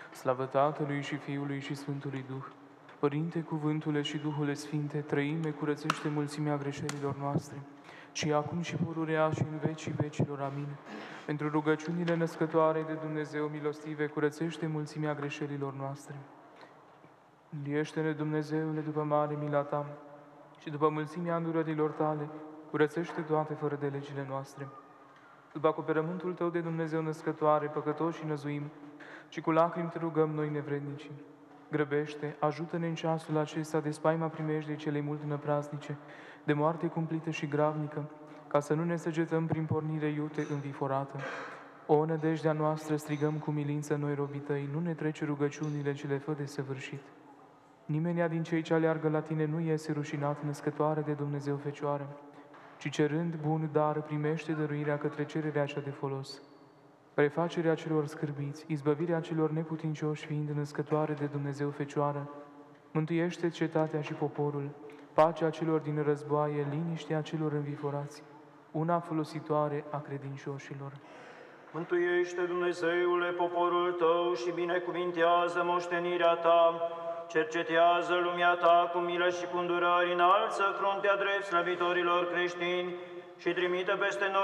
Slavă Tatălui și Fiului și Sfântului Duh. Părinte, Cuvântule și Duhule Sfinte, trăime, curățește mulțimea greșelilor noastre, și acum și pururea și în vecii vecilor. Amin. Pentru rugăciunile născătoare de Dumnezeu milostive, curățește mulțimea greșelilor noastre. Miliește-ne, Dumnezeule, după mare mila Ta și după mulțimea îndurărilor Tale, curățește toate fără de legile noastre. După acoperământul Tău de Dumnezeu născătoare, păcătoși năzuim, și cu lacrimi Te rugăm noi nevrednici. Grăbește, ajută-ne în ceasul acesta de spaima primejdei celei mult năpraznice, de moarte cumplită și gravnică, ca să nu ne săgetăm prin pornire iute înviforată. O nădejdea noastră, strigăm cu milință noi, robii Tăi, nu ne trece rugăciunile ce le fă de săvârșit. Nimenea din cei ce aleargă la Tine nu iese rușinat, născătoare de Dumnezeu Fecioară, ci cerând bun dar, primește dăruirea către cererea cea de folos. Prefacerea celor scârbiți, izbăvirea celor neputincioși, fiind născătoare de Dumnezeu Fecioară, mântuiește cetatea și poporul, pacea celor din războaie, liniștea celor înviforați, una folositoare a credincioșilor. Mântuiește, Dumnezeule, poporul Tău și binecuvintează moștenirea Ta, cercetează lumea Ta cu milă și cu îndurări, înalță fruntea drept slăvitorilor creștini și trimite peste noi